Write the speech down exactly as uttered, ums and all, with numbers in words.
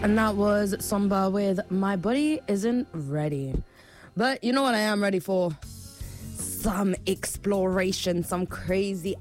And that was Somba with My Body Isn't Ready. But you know what I am ready for? Some exploration, some crazy